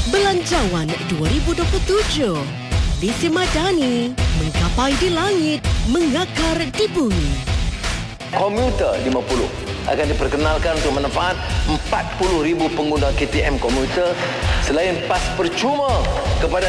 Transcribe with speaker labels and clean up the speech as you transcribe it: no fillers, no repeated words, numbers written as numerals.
Speaker 1: Belanjawan 2027. Visi Madani, menggapai di langit, mengakar di bumi.
Speaker 2: Komuter 50 akan diperkenalkan untuk manfaat 40,000 pengguna KTM komuter selain pas percuma kepada